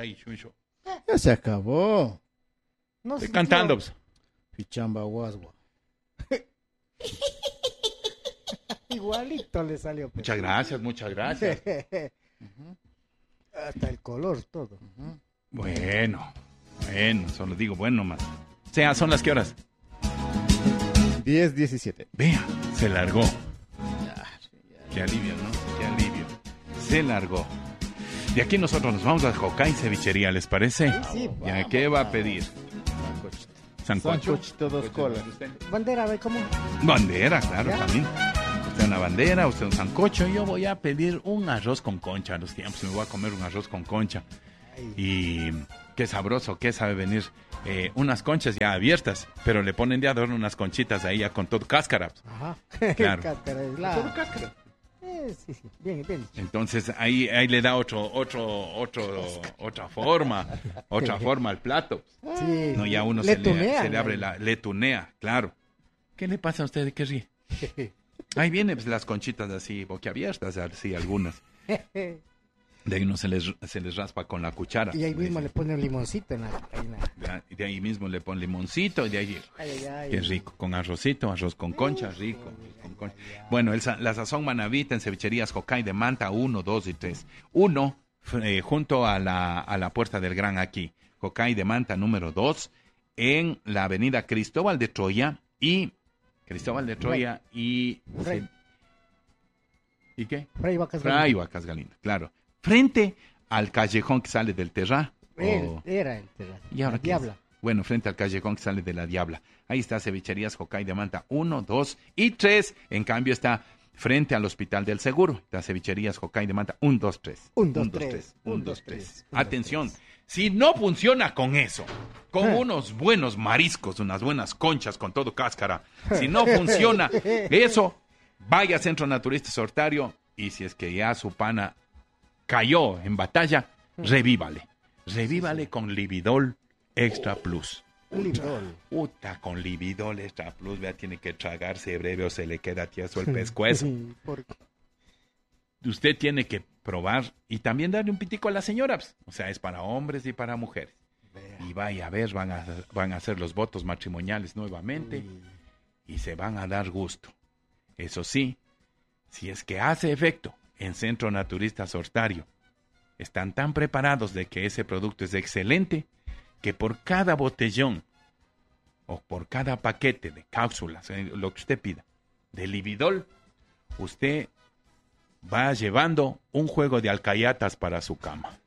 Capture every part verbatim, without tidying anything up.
ahí, chucho. Ya se acabó. No Estoy sé, cantando. tío. Pues. Pichamba guasgua. Igualito le salió. pero- Muchas gracias, muchas gracias. Hasta el color, todo. Bueno, bueno, solo digo bueno más. O sea, ¿son las qué horas? diez diecisiete. Vea, se largó. Qué alivio, ¿no? Qué alivio. Se largó. De aquí nosotros nos vamos a Jocay Cevichería, ¿les parece? Sí, ¿Ya qué va a pedir? ¿Sancocho? Sancochito dos colas. Bandera, a ver cómo. Bandera, claro, ¿Ya? también. Usted una bandera, usted un sancocho. Yo voy a pedir un arroz con concha a los tiempos. Me voy a comer un arroz con concha. Y qué sabroso, qué sabe venir. Eh, unas conchas ya abiertas, pero le ponen de adorno unas conchitas ahí ya con todo cáscara. Ajá. Claro. Cáscara es la- Todo cáscara. Eh, sí, sí. Bien, bien. Entonces ahí, ahí le da otro, otro, otro, otra forma, otra forma al plato. Sí. No, ya uno Le se, le, tunean, se le abre ahí. la, le tunea, claro. ¿Qué le pasa a usted? ¿Qué ríe? Ahí vienen pues, las conchitas así, boquiabiertas, así algunas. De ahí uno se les, se les raspa con la cuchara. Y ahí mismo le pone un limoncito en la... en la- De, de ahí mismo le pone limoncito y de ahí... Ay, ay, ay. Qué rico, con arrocito, arroz con concha, rico. Con concha. Bueno, el, sa- la sazón manavita en cevicherías Jocay de Manta uno, dos y tres. uno, eh, junto a la, a la puerta del Gran aquí. Jocay de Manta número dos, en la avenida Cristóbal de Troya y... Cristóbal de Troya y... Rey. ¿Y qué? Fray Vacas Fray Galindo. Vacas Galindo, claro. Frente al callejón que sale del Terrá. Él, o- era el de la, ¿Y ahora la qué es? diabla. Bueno, frente al callejón que sale de la Diabla. Ahí está Cevicherías Jocay de Manta uno, dos y tres. En cambio está frente al Hospital del Seguro. Está Cevicherías Jocay de Manta uno, dos, tres. Un, dos, uno, dos, tres. tres. Un, uno, dos, dos, tres. tres. Un, dos, Atención, tres. si no funciona con eso, con Eh. unos buenos mariscos, unas buenas conchas con todo cáscara, si no funciona eso, vaya a Centro Naturista Sortario y si es que ya su pana cayó en batalla, revívale. Revívale con Lividol Extra Plus. Librol. Puta, con Lividol Extra Plus, vea, tiene que tragarse breve o se le queda tieso el pescuezo. Por- Usted tiene que probar y también darle un pitico a las señoras. O sea, es para hombres y para mujeres. Y vaya a ver, van a, van a hacer los votos matrimoniales nuevamente y se van a dar gusto. Eso sí, si es que hace efecto en Centro Naturista Sortario, están tan preparados de que ese producto es excelente que por cada botellón o por cada paquete de cápsulas, eh, lo que usted pida, de Lividol, usted va llevando un juego de alcayatas para su cama.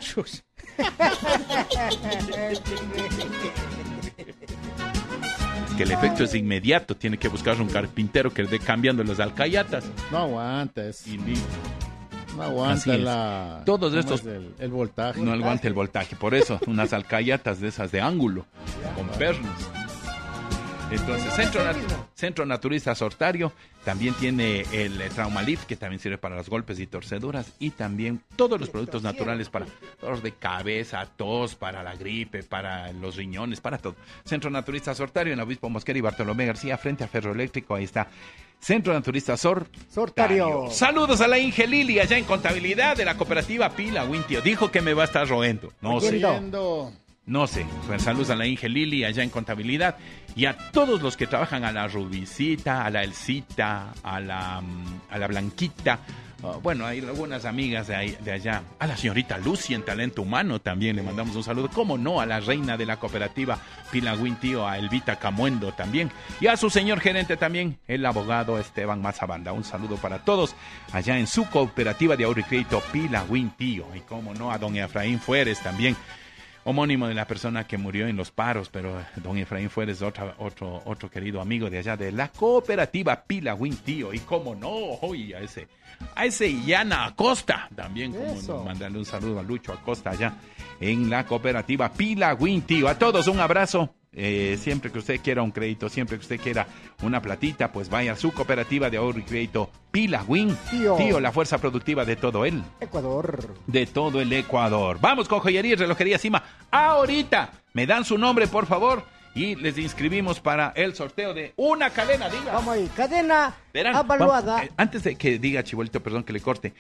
Que el efecto es inmediato, tiene que buscar un carpintero que le dé cambiando las alcayatas. No aguanta, es, Y listo. no Así aguanta es. la... Todos ¿cómo estos- es El, el voltaje. No aguanta el voltaje, por eso, unas alcayatas de esas de ángulo, con pernos. Entonces, Centro, Nat- Centro Naturista Sortario también tiene el eh, Traumalif, que también sirve para los golpes y torceduras, y también todos los productos naturales para dolor de cabeza, tos, para la gripe, para los riñones, para todo. Centro Naturista Sortario en la Obispo Mosquera y Bartolomé García, frente a Ferroeléctrico, ahí está. Centro Naturista Sortario. Sortario. Saludos a la Inge Lili, allá en contabilidad de la cooperativa Pila Wintio. Dijo que me va a estar roendo. No sé. Oyendo. Yendo. No sé, pues saludos a la Inge Lili allá en contabilidad y a todos los que trabajan, a la Rubicita, a la Elcita, a la, mm, a la Blanquita. Uh, bueno, hay algunas amigas de, ahí, de allá. A la señorita Lucy en Talento Humano también le mandamos un saludo. ¿Cómo no? A la reina de la cooperativa Pilagüín Tío, a Elvita Camuendo también. Y a su señor gerente también, el abogado Esteban Mazabanda. Un saludo para todos allá en su cooperativa de ahorro y crédito Pilagüín Tío. Y cómo no, a don Efraín Fueres también, homónimo de la persona que murió en los paros, pero don Efraín Fuentes, otro, otro, otro querido amigo de allá de la cooperativa Pilagüín Tío, y cómo no, oye, a ese, a ese Yana Acosta, también como Eso. no, mandarle un saludo a Lucho Acosta allá en la cooperativa Pilagüín Tío. A todos un abrazo. Eh, siempre que usted quiera un crédito, siempre que usted quiera una platita, pues vaya a su cooperativa de ahorro y crédito Pilagüín Tío. Tío, la fuerza productiva de todo él, Ecuador. de todo el Ecuador. Vamos con joyería y relojería Cima. Ahorita me dan su nombre, por favor, y les inscribimos para el sorteo de una cadena, diga. Vamos ahí. Cadena Verán, avaluada. vamos, eh, antes de que diga Chibolito, perdón que le corte.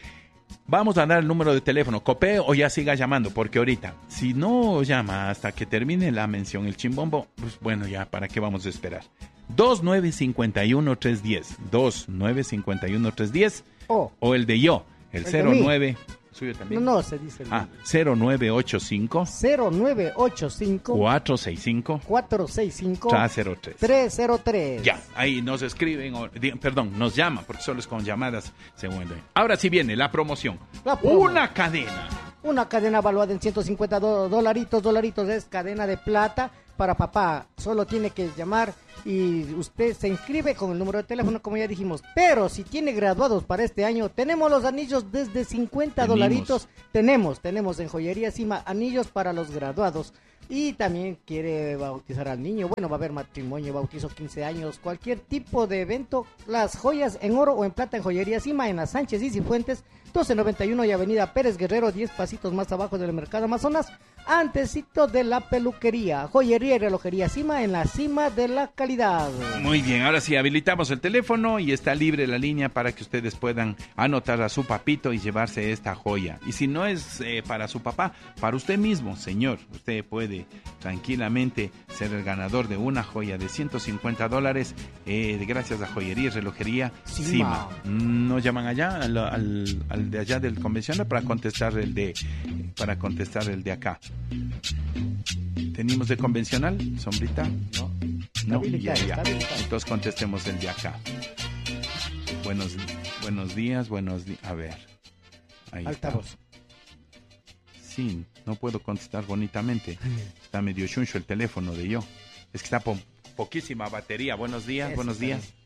Vamos a dar el número de teléfono. Copé o ya siga llamando, porque ahorita, si no llama hasta que termine la mención, el chimbombo, pues bueno, ya, ¿para qué vamos a esperar? dos nueve cinco uno tres uno cero. dos nueve cinco uno tres uno cero. Oh. O el de yo, el, El de cero mí. nueve. ¿Suyo también? No, no, se dice el Ah, cero nueve ocho cinco cero nueve ocho cinco cuatro seis cinco cuatro seis cinco tres cero tres. tres cero tres. Ya, ahí nos escriben, o, di- perdón, nos llaman, porque solo es con llamadas se vuelve. Ahora sí viene la promoción. La promo. Una cadena. Una cadena valuada en ciento cincuenta do- dolaritos, dolaritos es cadena de plata para papá. Solo tiene que llamar y usted se inscribe con el número de teléfono, como ya dijimos. Pero si tiene graduados para este año, tenemos los anillos desde cincuenta Tenemos. dolaritos. Tenemos, tenemos en Joyería Cima anillos para los graduados. Y también quiere bautizar al niño. Bueno, va a haber matrimonio, bautizo, quince años, cualquier tipo de evento. Las joyas en oro o en plata en Joyería Cima, en la Sánchez y Cifuentes, doce noventa y uno y Avenida Pérez Guerrero, diez pasitos más abajo del Mercado Amazonas, antesito de la peluquería. Joyería y relojería Cima, en la cima de la calidad. Muy bien, ahora sí, habilitamos el teléfono y está libre la línea para que ustedes puedan anotar a su papito y llevarse esta joya. Y si no es eh, para su papá, para usted mismo, señor, usted puede tranquilamente ser el ganador de una joya de ciento cincuenta dólares eh, gracias a Joyería y Relojería Cima. Cima. Nos llaman allá, al, al, al de allá del convencional para contestar el de, para contestar el de acá. ¿Tenemos de convencional, Sombrita? No, No, habilitado, ya, ya. está habilitado. Entonces contestemos el de acá. Buenos, buenos días, buenos días. A ver. Ahí Altavoz. está. Sí, no puedo contestar bonitamente. Está medio chuncho el teléfono de yo. Es que está po poquísima batería. Buenos días, Eso buenos está días. bien.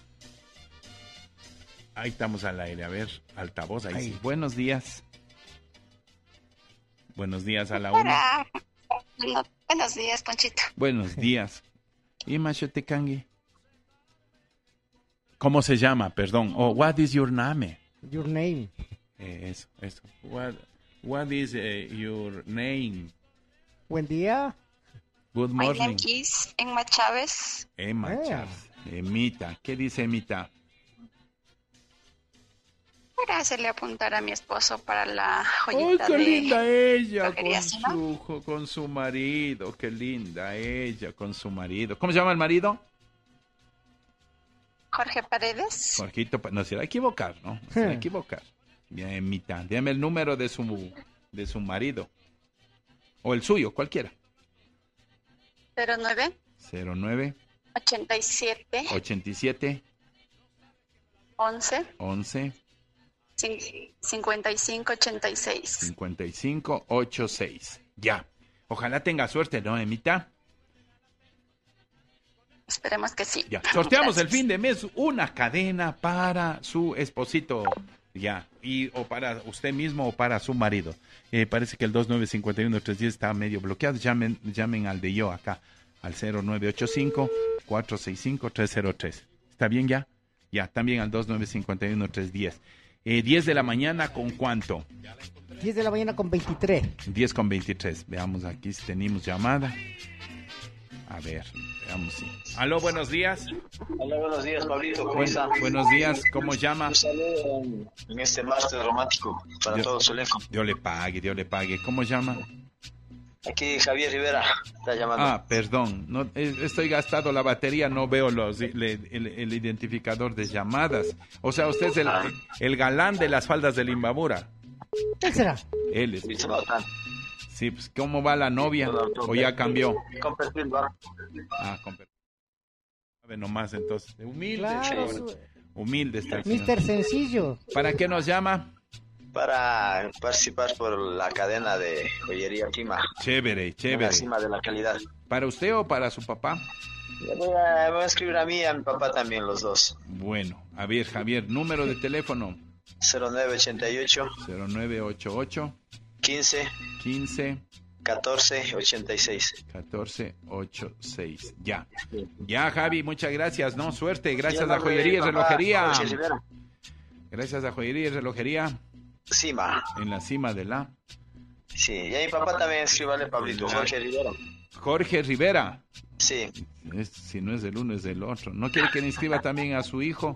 Ahí estamos al aire. A ver, altavoz. Ahí, Ahí. sí. Buenos días. Buenos días a la una. Hola. Bueno, buenos días, Ponchito. Buenos días. ¿Y Machetecangue? ¿Cómo se llama? Perdón. Oh, what is your name? Your name. Eh, eso, eso. What, what is eh, your name? Buen día. Good My morning. name is Emma Chávez. Emma Ah. Chávez. Emita. ¿Qué dice Emita? Para hacerle apuntar a mi esposo para la ¡Ay, joyita qué de... linda ella Relojería con Cima. su, con su marido! ¡Qué linda ella con su marido! ¿Cómo se llama el marido? Jorge Paredes. Jorgito, pa- no se va a equivocar, ¿no? No se va a equivocar. Bien, Emita. Dame el número de su, de su marido. O el suyo, cualquiera. cero nueve cero nueve ochenta y siete ochenta y siete once once cincuenta y cinco ochenta y seis. cincuenta y cinco ochenta y seis. Ya. Ojalá tenga suerte, ¿no, Emita? Esperemos que sí. Ya. Sorteamos el Gracias. fin de mes una cadena para su esposito. Ya. Y o para usted mismo o para su marido. Eh, parece que el dos nueve cinco uno tres uno cero está medio bloqueado. Llamen, llamen al de yo acá. Al cero nueve ocho cinco cuatro seis cinco tres cero tres. ¿Está bien ya? Ya. También al dos nueve cinco uno tres uno cero. Eh, diez de la mañana, ¿con cuánto? diez de la mañana con veintitrés. diez con veintitrés. Veamos aquí si tenemos llamada. A ver, veamos si. Aló, buenos días. Hola, buenos días, Pablito. ¿Cómo Buen- está? buenos días, ¿cómo llama? Un saludo en, en este martes romántico para Yo- todo su elenco. Dios le pague, Dios le pague. ¿Cómo llama? Aquí Javier Rivera está llamando. Ah, perdón, no, eh, estoy gastado la batería, no veo los, le- el, el identificador de llamadas. O sea, usted es el, el galán de las faldas de Limbabura. ¿Qué será? Él es. Sí, se notan. Sí, pues, ¿cómo va la novia? ¿O ya cambió? Con perfil, ¿va? Ah, con per- A ver, nomás entonces. Humilde, Claro, señor. su- Humilde está el señor. mister Sencillo. ¿Para qué nos llama? Para participar por la cadena de joyería Cima. Chévere, En la chévere. cima de la calidad. ¿Para usted o para su papá? Le voy a, voy a escribir a mí y a mi papá también, los dos. Bueno, a ver, Javier, número de teléfono cero nueve ochenta y ocho cero nueve ocho ocho quince quince catorce ochenta y seis. catorce ochenta y seis. Ya. Ya, Javi, muchas gracias, ¿no? Suerte, gracias Ya, a Joyería y papá, Relojería. Jorge Rivera. Gracias a Joyería y Relojería Cima. en la cima de la Sí, y a mi papá también escríbale, Pablito. Jorge Rivera. Jorge Rivera. Sí. Es- si no es del uno, es del otro. ¿No quiere que le inscriba también a su hijo?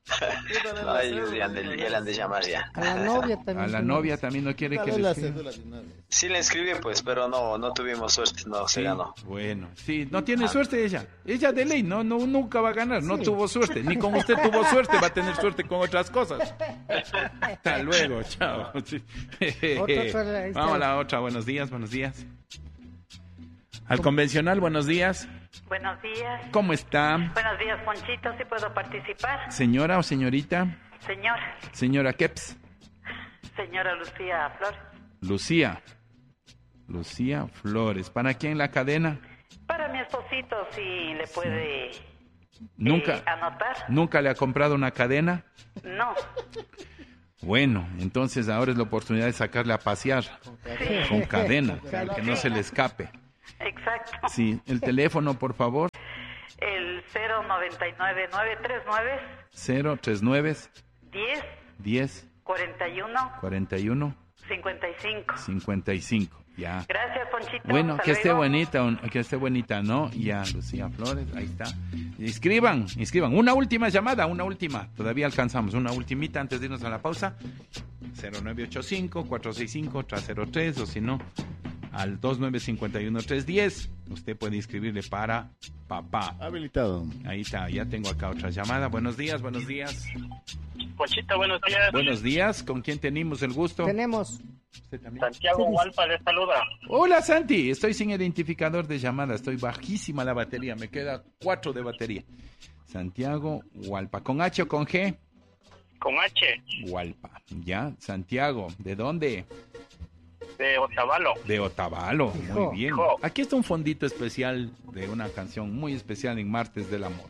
No, ellos ya, han de- ya le han de llamar ya. A la novia también. A la se novia merece. también no quiere que Dale le la escriba. cédula de una vez. Sí le inscribí, pues, pero no, no tuvimos suerte, no se Sí, ganó. bueno, sí, no tiene suerte ella. Ella de ley no, no nunca va a ganar, no Sí. tuvo suerte. Ni con usted tuvo suerte, va a tener suerte con otras cosas. Hasta luego, chao. Sí. Otra, otra, ahí está. Vamos a la otra, buenos días, buenos días. Al convencional, buenos días. Buenos días. ¿Cómo está? Buenos días, Ponchito. ¿Sí puedo participar? Señora o señorita. Señor. Señora Keps. Señora Lucía Flores. Lucía. Lucía Flores. ¿Para quién la cadena? Para mi esposito, si le puede Nunca, eh, anotar. nunca le ha comprado una cadena. No. Bueno, entonces ahora es la oportunidad de sacarle a pasear con cadena, para que no se le escape. Exacto. Sí, el teléfono, por favor, El cero noventa y nueve, nueve tres nueve, cero tres nueve, diez, diez, cuarenta y uno, cuarenta y uno, cincuenta y cinco. cincuenta y cinco. Ya. Gracias, Ponchito. Bueno, Hasta que esté luego. bonita, un- que esté bonita, ¿no? Ya, Lucía Flores, ahí está. Inscriban, inscriban. Una última llamada, una última. Todavía alcanzamos una ultimita antes de irnos a la pausa. cero nueve ocho cinco, cuatro seis cinco, tres cero tres o si no, al dos nueve cinco uno, tres uno cero. Usted puede inscribirle para papá. Habilitado. Ahí está, ya tengo acá otra llamada. Buenos días, buenos días. Ponchito, buenos días. Buenos días, ¿con quién tenemos el gusto? Tenemos. Usted también. Santiago Sí, Hualpa les saluda. Hola Santi, estoy sin identificador de llamada, estoy bajísima la batería, me queda cuatro de batería. Santiago Hualpa, ¿con H o con G? Con H, Hualpa, ya, Santiago, ¿de dónde? de Otavalo. De Otavalo, Hijo. muy bien. Hijo. Aquí está un fondito especial de una canción muy especial en Martes del Amor.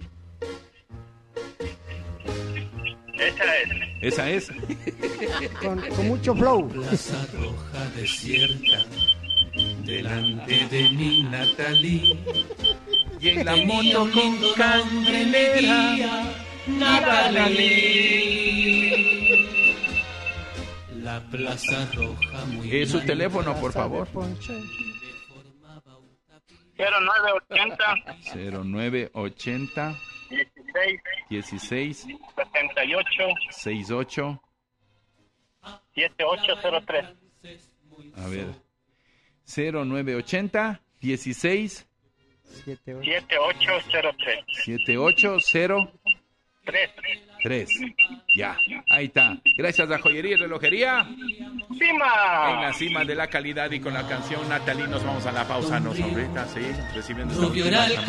Esa es. ¿Esa es? Con, con mucho flow. Plaza roja desierta, delante de mi Natalí. Y en la Tenía moto un con lindo candelera. Natalí. La plaza roja muy ¿Es su blanca. teléfono, por favor? Poncho. cero nueve ochenta, cero nueve ochenta, dieciséis, dieciséis, setenta y ocho, sesenta y ocho. setenta y ocho cero tres. A ver. cero nueve ochenta, dieciséis, Siete, ocho. setenta y ocho cero tres. setenta y ocho cero tres. tres. Ya, ahí está. Gracias a Joyería y Relojería. En ¡Cima! la cima de la calidad y con la canción Natalie nos vamos a la pausa. Nos ahorita, sí, recibiendo esta Rubio última era el llamada.